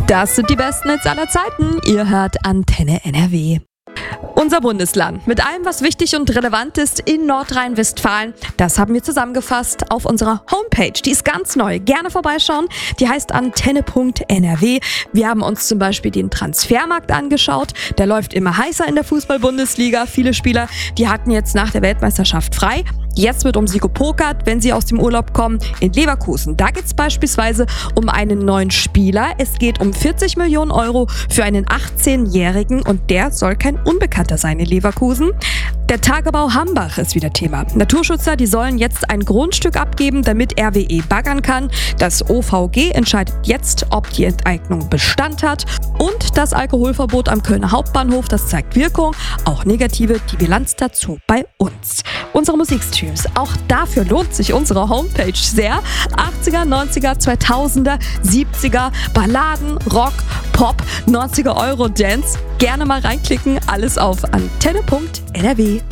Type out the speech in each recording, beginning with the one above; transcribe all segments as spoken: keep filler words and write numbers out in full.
Das sind die besten Hits aller Zeiten. Ihr hört Antenne N R W. Unser Bundesland mit allem, was wichtig und relevant ist in Nordrhein-Westfalen, das haben wir zusammengefasst auf unserer Homepage. Die ist ganz neu. Gerne vorbeischauen. Die heißt antenne punkt n r w. Wir haben uns zum Beispiel den Transfermarkt angeschaut. Der läuft immer heißer in der Fußball-Bundesliga. Viele Spieler, die hatten jetzt nach der Weltmeisterschaft frei. Jetzt wird um sie gepokert, wenn sie aus dem Urlaub kommen. In Leverkusen, da geht es beispielsweise um einen neuen Spieler. Es geht um vierzig Millionen Euro für einen achtzehnjährigen und der soll kein Unbekannter sein in Leverkusen. Der Tagebau Hambach ist wieder Thema. Naturschützer, die sollen jetzt ein Grundstück abgeben, damit R W E baggern kann. Das O V G entscheidet jetzt, ob die Enteignung Bestand hat. Und das Alkoholverbot am Kölner Hauptbahnhof, das zeigt Wirkung. Auch negative, die Bilanz dazu bei uns. Unsere Musikstreams, auch dafür lohnt sich unsere Homepage sehr. achtziger, neunziger, zweitausender, siebziger, Balladen, Rock, Pop, neunziger Euro Dance. Gerne mal reinklicken, alles auf antenne punkt n r w.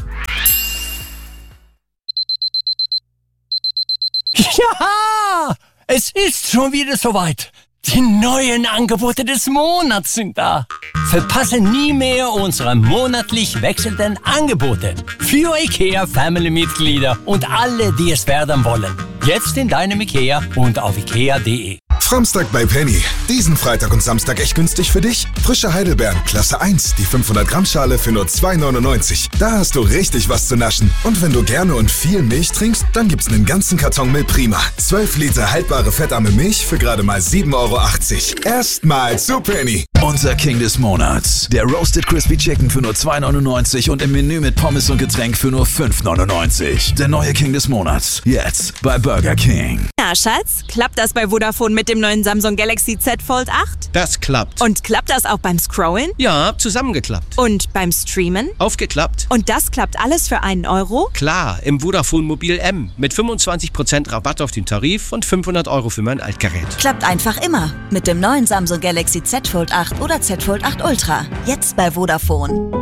Ja, es ist schon wieder soweit. Die neuen Angebote des Monats sind da. Verpasse nie mehr unsere monatlich wechselnden Angebote für IKEA Family-Mitglieder und alle, die es werden wollen. Jetzt in deinem IKEA und auf ikea punkt de. Samstag bei Penny. Diesen Freitag und Samstag echt günstig für dich? Frische Heidelbeeren, Klasse eins, die fünfhundert Gramm Schale für nur zwei neunundneunzig. Da hast du richtig was zu naschen. Und wenn du gerne und viel Milch trinkst, dann gibt's einen ganzen Karton Milch Prima. zwölf Liter haltbare fettarme Milch für gerade mal sieben Euro achtzig. Erstmal zu Penny. Unser King des Monats. Der Roasted Crispy Chicken für nur zwei neunundneunzig und im Menü mit Pommes und Getränk für nur fünf neunundneunzig. Der neue King des Monats. Jetzt bei Burger King. Na, Schatz, klappt das bei Vodafone mit dem neuen Samsung Galaxy Z Fold acht? Das klappt. Und klappt das auch beim Scrollen? Ja, zusammengeklappt. Und beim Streamen? Aufgeklappt. Und das klappt alles für einen Euro? Klar, im Vodafone Mobil M mit fünfundzwanzig Prozent Rabatt auf den Tarif und fünfhundert Euro für mein Altgerät. Klappt einfach immer mit dem neuen Samsung Galaxy Z Fold acht oder Z Fold acht Ultra. Jetzt bei Vodafone.